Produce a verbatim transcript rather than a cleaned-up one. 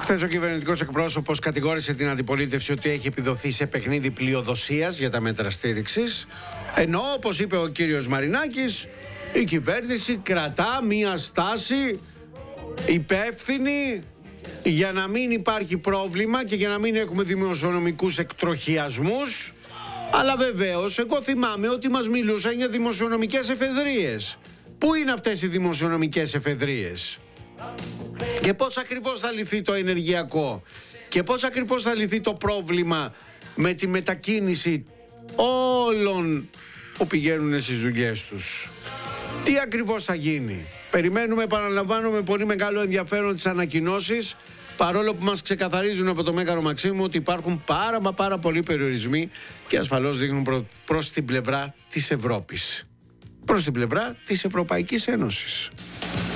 Χθες ο κυβερνητικός εκπρόσωπος κατηγόρησε την αντιπολίτευση ότι έχει επιδοθεί σε παιχνίδι πλειοδοσίας για τα μέτρα στήριξης, ενώ, όπως είπε ο κύριος Μαρινάκης, η κυβέρνηση κρατά μία στάση υπεύθυνη για να μην υπάρχει πρόβλημα και για να μην έχουμε δημοσιονομικούς εκτροχιασμούς. Αλλά βεβαίως εγώ θυμάμαι ότι μας μιλούσαν για δημοσιονομικές εφεδρείες. Πού είναι αυτές οι δημοσιονομικές εφεδρείες? Και πώς ακριβώς θα λυθεί το ενεργειακό? Και πώς ακριβώς θα λυθεί το πρόβλημα με τη μετακίνηση όλων που πηγαίνουν στις δουλειές τους? Τι ακριβώς θα γίνει? Περιμένουμε, επαναλαμβάνω, με πολύ μεγάλο ενδιαφέρον τις ανακοινώσεις, παρόλο που μας ξεκαθαρίζουν από το Μέγαρο Μαξίμου ότι υπάρχουν πάρα μα πάρα πολλοί περιορισμοί και ασφαλώς δείχνουν προ, προς την πλευρά της Ευρώπης, προς την πλευρά της Ευρωπαϊκής Ένωσης.